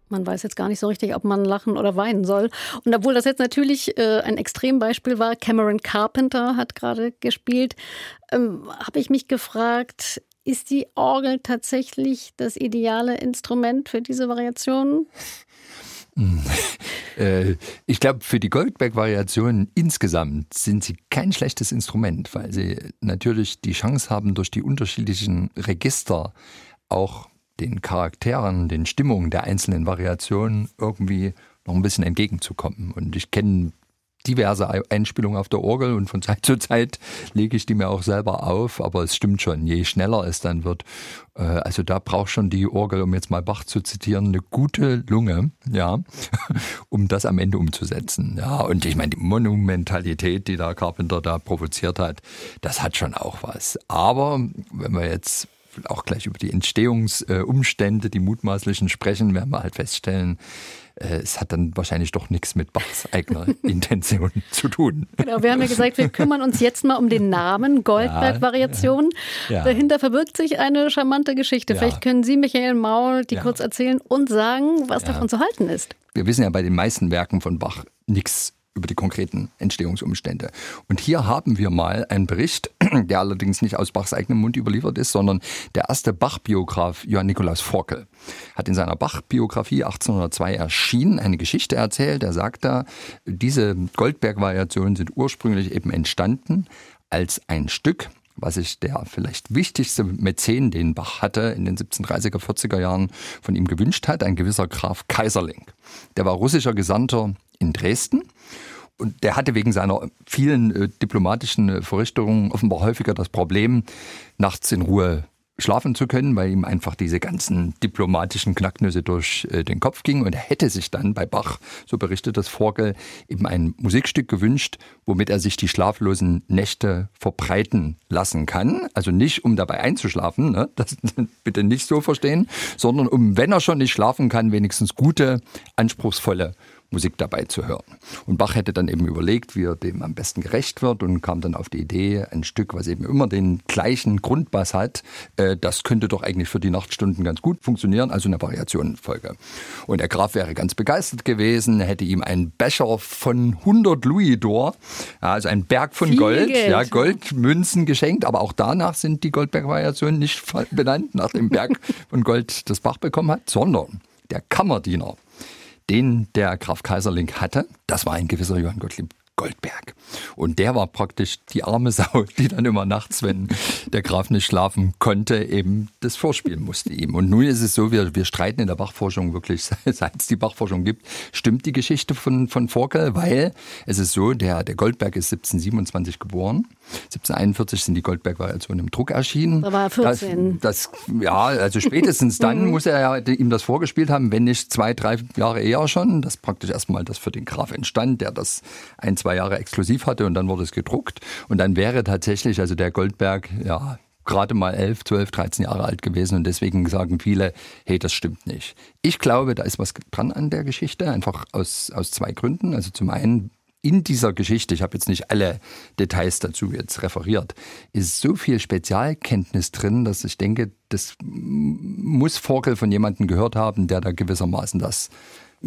Man weiß jetzt gar nicht so richtig, ob man lachen oder weinen soll. Und obwohl das jetzt natürlich ein Extrembeispiel war, Cameron Carpenter hat gerade gespielt, habe ich mich gefragt, ist die Orgel tatsächlich das ideale Instrument für diese Variationen? Ich glaube, für die Goldberg-Variationen insgesamt sind sie kein schlechtes Instrument, weil sie natürlich die Chance haben, durch die unterschiedlichen Register auch den Charakteren, den Stimmungen der einzelnen Variationen irgendwie noch ein bisschen entgegenzukommen. Und ich kenne diverse Einspielungen auf der Orgel und von Zeit zu Zeit lege ich die mir auch selber auf, aber es stimmt schon, je schneller es dann wird, also da braucht schon die Orgel, um jetzt mal Bach zu zitieren, eine gute Lunge, ja, um das am Ende umzusetzen. Ja, und ich meine, die Monumentalität, die da Carpenter da provoziert hat, das hat schon auch was. Aber wenn wir jetzt auch gleich über die Entstehungsumstände, die mutmaßlichen sprechen, werden wir halt feststellen, es hat dann wahrscheinlich doch nichts mit Bachs eigener Intention zu tun. Genau, wir haben ja gesagt, wir kümmern uns jetzt mal um den Namen Goldberg-Variation. Ja. Dahinter verbirgt sich eine charmante Geschichte. Ja. Vielleicht können Sie, Michael Maul, die kurz erzählen und sagen, was davon zu halten ist. Wir wissen ja bei den meisten Werken von Bach nichts über die konkreten Entstehungsumstände. Und hier haben wir mal einen Bericht, der allerdings nicht aus Bachs eigenem Mund überliefert ist, sondern der erste Bach-Biograf Johann Nikolaus Forkel hat in seiner Bach-Biografie 1802 erschienen, eine Geschichte erzählt. Er sagt da, diese Goldberg-Variationen sind ursprünglich eben entstanden als ein Stück, was sich der vielleicht wichtigste Mäzen, den Bach hatte, in den 1730er, 40er Jahren von ihm gewünscht hat, ein gewisser Graf Kaiserling. Der war russischer Gesandter in Dresden und der hatte wegen seiner vielen diplomatischen Verrichtungen offenbar häufiger das Problem, nachts in Ruhe schlafen zu können, weil ihm einfach diese ganzen diplomatischen Knacknüsse durch den Kopf gingen. Und er hätte sich dann bei Bach, so berichtet das Forkel, eben ein Musikstück gewünscht, womit er sich die schlaflosen Nächte verbreiten lassen kann. Also nicht, um dabei einzuschlafen, ne? Das bitte nicht so verstehen, sondern um, wenn er schon nicht schlafen kann, wenigstens gute, anspruchsvolle Musik dabei zu hören. Und Bach hätte dann eben überlegt, wie er dem am besten gerecht wird und kam dann auf die Idee, ein Stück, was eben immer den gleichen Grundbass hat, das könnte doch eigentlich für die Nachtstunden ganz gut funktionieren, also eine Variationenfolge. Und der Graf wäre ganz begeistert gewesen, hätte ihm einen Becher von 100 Louisd'Or, also ein Berg von Gold, ja, Goldmünzen geschenkt, aber auch danach sind die Goldberg-Variationen nicht benannt, nach dem Berg von Gold, das Bach bekommen hat, sondern der Kammerdiener, den der Graf Kaiserling hatte, das war ein gewisser Johann Gottlieb Goldberg. Und der war praktisch die arme Sau, die dann immer nachts, wenn der Graf nicht schlafen konnte, eben das vorspielen musste ihm. Und nun ist es so, wir streiten in der Bachforschung wirklich, seit es die Bachforschung gibt, stimmt die Geschichte von Forkel, weil es ist so, der Goldberg ist 1727 geboren. 1741 sind die Goldberg-Variationen im Druck erschienen. Da war er 14. Ja, also spätestens dann muss er ja ihm das vorgespielt haben, wenn nicht 2-3 Jahre eher schon. Das praktisch erstmal das für den Graf entstand, der das 1-2 Jahre exklusiv hatte und dann wurde es gedruckt. Und dann wäre tatsächlich, also der Goldberg, ja, gerade mal 11, 12, 13 Jahre alt gewesen und deswegen sagen viele, hey, das stimmt nicht. Ich glaube, da ist was dran an der Geschichte, einfach aus 2 Gründen. Also zum einen, in dieser Geschichte, ich habe jetzt nicht alle Details dazu jetzt referiert, ist so viel Spezialkenntnis drin, dass ich denke, das muss Forkel von jemandem gehört haben, der da gewissermaßen das